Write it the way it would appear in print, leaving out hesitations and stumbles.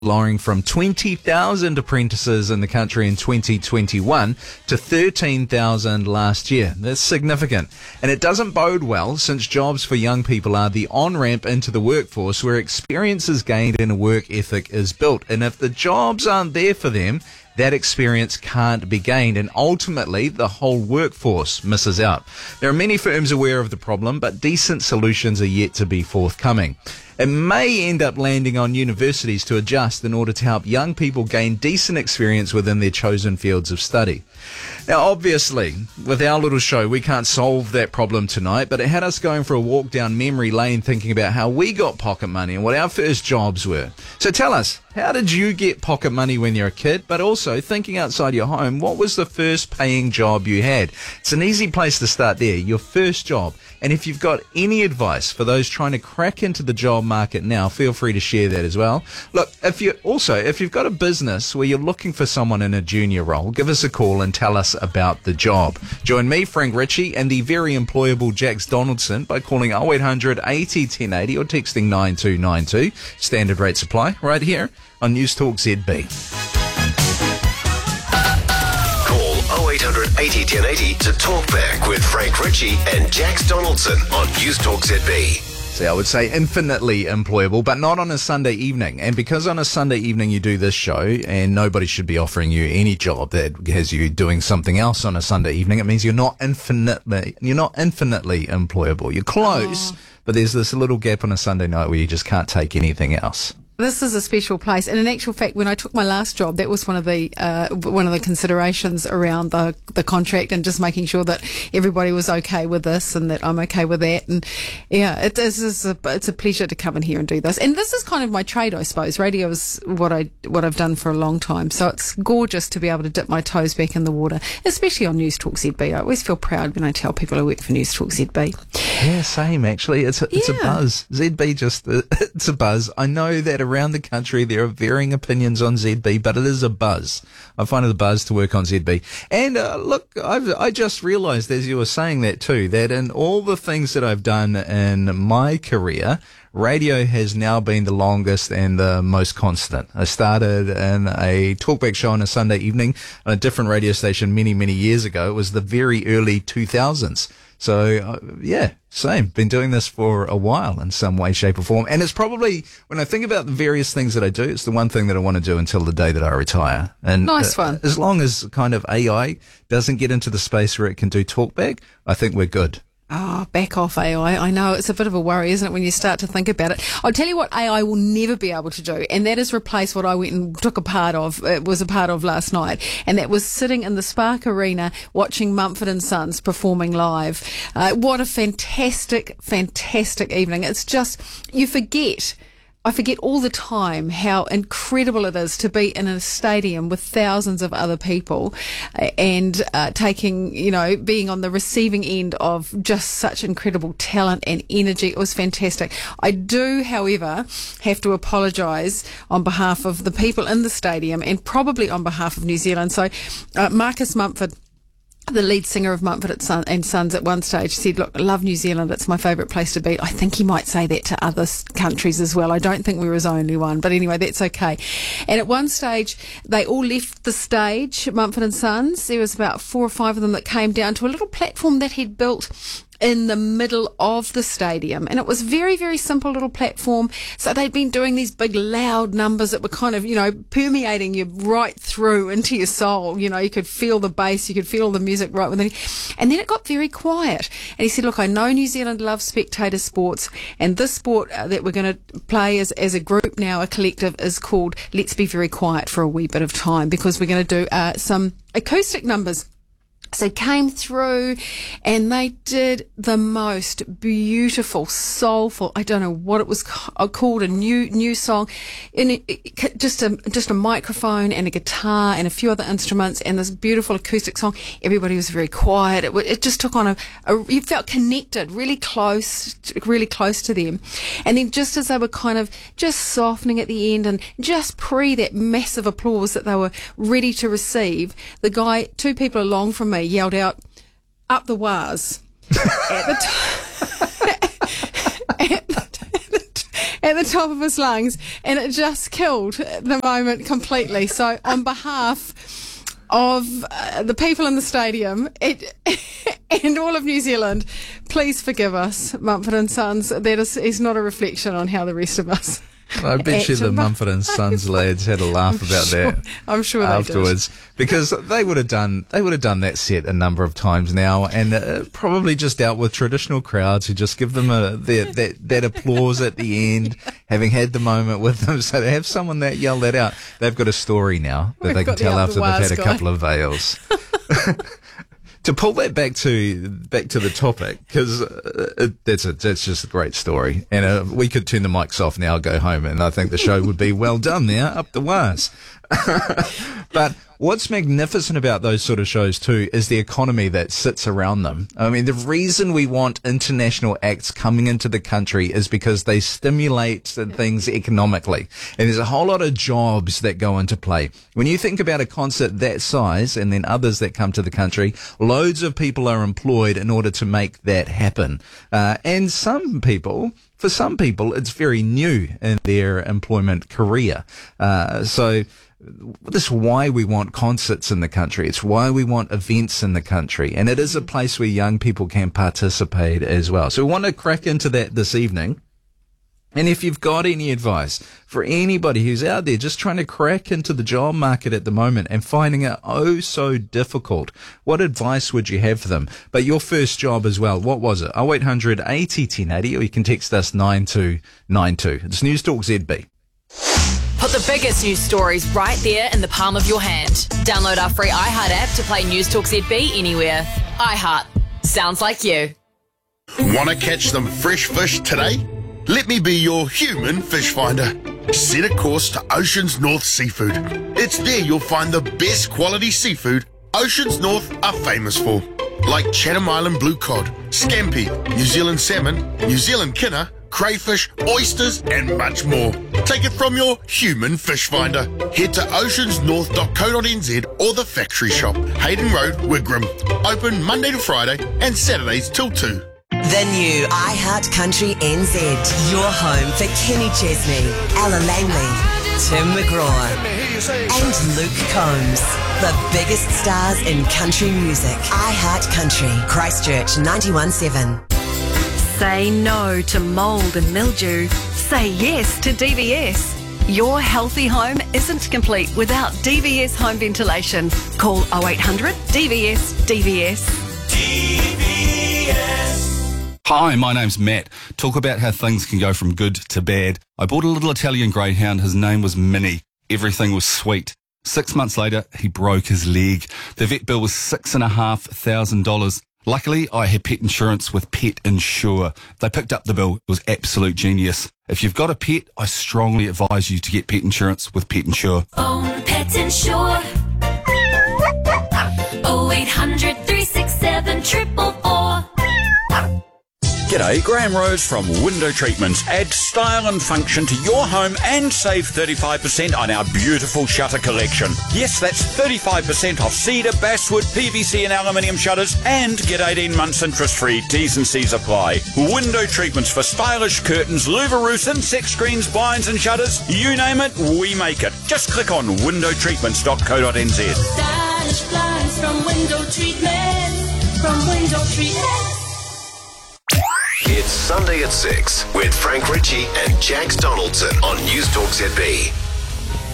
lowering from 20,000 apprentices in the country in 2021 to 13,000 last year. That's significant. And it doesn't bode well since jobs for young people are the on-ramp into the workforce where experience is gained and a work ethic is built. And if the jobs aren't there for them, that experience can't be gained, and ultimately the whole workforce misses out. There are many firms aware of the problem, but decent solutions are yet to be forthcoming. It may end up landing on universities to adjust in order to help young people gain decent experience within their chosen fields of study. Now, obviously, with our little show, we can't solve that problem tonight, but it had us going for a walk down memory lane thinking about how we got pocket money and what our first jobs were. So tell us, how did you get pocket money when you were a kid? But also, thinking outside your home, what was the first paying job you had? It's an easy place to start there, your first job. And if you've got any advice for those trying to crack into the job market now, feel free to share that as well. Look, if you've got a business where you're looking for someone in a junior role, give us a call and tell us about the job. Join me, Frank Ritchie, and the very employable Jax Donaldson by calling 0800 80 1080 or texting 9292. Standard rate supply right here on News Talk ZB. Call 0800 80 1080 to talk back with Frank Ritchie and Jax Donaldson on News Talk ZB. See, I would say infinitely employable, but not on a Sunday evening. And because on a Sunday evening you do this show, and nobody should be offering you any job that has you doing something else on a Sunday evening, it means you're not infinitely employable. You're close, but there's this little gap on a Sunday night where you just can't take anything else. This is a special place, and in actual fact, when I took my last job, that was one of the considerations around the contract, and just making sure that everybody was okay with this and that I'm okay with that. And yeah, it's a pleasure to come in here and do this. And this is kind of my trade, I suppose. Radio is what I've done for a long time, so it's gorgeous to be able to dip my toes back in the water, especially on News Talk ZB. I always feel proud when I tell people I work for News Talk ZB. Yeah, same actually. It's a buzz. ZB it's a buzz. I know that around the country there are varying opinions on ZB, but it is a buzz. I find it a buzz to work on ZB. And look, I just realised as you were saying that too, that in all the things that I've done in my career, radio has now been the longest and the most constant. I started in a talkback show on a Sunday evening on a different radio station many, many years ago. It was the very early 2000s. So, yeah, same. Been doing this for a while in some way, shape or form. And it's probably, when I think about the various things that I do, it's the one thing that I want to do until the day that I retire. And nice one. As long as kind of AI doesn't get into the space where it can do talkback, I think we're good. Oh, back off AI. I know it's a bit of a worry, isn't it, when you start to think about it. I'll tell you what AI will never be able to do, and that is replace what I went and took a part of last night, and that was sitting in the Spark Arena watching Mumford & Sons performing live. What a fantastic, fantastic evening. It's just, I forget all the time how incredible it is to be in a stadium with thousands of other people and being on the receiving end of just such incredible talent and energy. It was fantastic. I do, however, have to apologise on behalf of the people in the stadium and probably on behalf of New Zealand. So Marcus Mumford, the lead singer of Mumford and Sons, at one stage said, look, I love New Zealand, it's my favourite place to be. I think he might say that to other countries as well. I don't think we were his only one, but anyway, that's okay. And at one stage, they all left the stage, Mumford & Sons. There was about 4 or 5 of them that came down to a little platform that he'd built in the middle of the stadium, and it was very, very simple little platform. So they'd been doing these big loud numbers that were kind of, permeating you right through into your soul. You could feel the bass, you could feel the music right within. And then it got very quiet, and he said, look, I know New Zealand loves spectator sports, and this sport that we're going to play as a group now, a collective, is called Let's Be Very Quiet for a Wee Bit of Time, because we're going to do some acoustic numbers. So came through, and they did the most beautiful, soulful, I don't know what it was called, a new song, and just a microphone and a guitar and a few other instruments and this beautiful acoustic song. Everybody was very quiet. It just took on you felt connected, really close to them. And then just as they were kind of just softening at the end and just that massive applause that they were ready to receive, the guy, 2 people along from me, yelled out, "Up the waz." At the the top of his lungs, and it just killed the moment completely. So on behalf of the people in the stadium and all of New Zealand, please forgive us, Mumford & Sons. That is not a reflection on how the rest of us I bet you the Mumford & Sons lads had a laugh about that. I'm sure afterwards, they did. Because they would have done that set a number of times now, and probably just dealt with traditional crowds who just give them that applause at the end, having had the moment with them. So to have someone that yell that out, they've got a story now that they can tell after they've had a couple of veils. To pull that back to the topic, because that's just a great story, and we could turn the mics off now, go home, and I think the show would be well done there, up the wires. But what's magnificent about those sort of shows too is the economy that sits around them. I mean, the reason we want international acts coming into the country is because they stimulate things economically. And there's a whole lot of jobs that go into play. When you think about a concert that size and then others that come to the country, loads of people are employed in order to make that happen. And for some people, it's very new in their employment career. So this is why we want concerts in the country. It's why we want events in the country. And it is a place where young people can participate as well. So we want to crack into that this evening. And if you've got any advice for anybody who's out there just trying to crack into the job market at the moment and finding it so difficult, what advice would you have for them? But your first job as well, what was it? 0800 80 1080, or you can text us 9292. It's News Talk ZB. Put the biggest news stories right there in the palm of your hand. Download our free iHeart app to play News Talk ZB anywhere. iHeart. Sounds like you. Want to catch some fresh fish today? Let me be your human fish finder. Set a course to Oceans North Seafood. It's there you'll find the best quality seafood Oceans North are famous for, like Chatham Island blue cod, scampi, New Zealand salmon, New Zealand kinner, crayfish, oysters, and much more. Take it from your human fish finder. Head to oceansnorth.co.nz or the factory shop, Hayden Road, Wigram. Open Monday to Friday and Saturdays till 2. The new iHeart Country NZ. Your home for Kenny Chesney, Ella Langley, Tim McGraw, and Luke Combs. The biggest stars in country music. iHeart Country, Christchurch 91.7. Say no to mould and mildew. Say yes to DVS. Your healthy home isn't complete without DVS home ventilation. Call 0800 DVS DVS. DVS. Hi, my name's Matt. Talk about how things can go from good to bad. I bought a little Italian greyhound. His name was Minnie. Everything was sweet. 6 months later, he broke his leg. The vet bill was $6,500. Luckily, I had pet insurance with Pet Insure. They picked up the bill. It was absolute genius. If you've got a pet, I strongly advise you to get pet insurance with Pet Insure. Phone Pet Insure. 0800 367 444. G'day, Graham Rose from Window Treatments. Add style and function to your home and save 35% on our beautiful shutter collection. Yes, that's 35% off cedar, basswood, PVC and aluminium shutters, and get 18 months interest-free. T's and C's apply. Window Treatments for stylish curtains, louveroos, insect screens, blinds and shutters. You name it, we make it. Just click on windowtreatments.co.nz. Stylish blinds from Window Treatments. From Window Treatments. It's Sunday at 6 with Frank Ritchie and Jax Donaldson on News Talk ZB.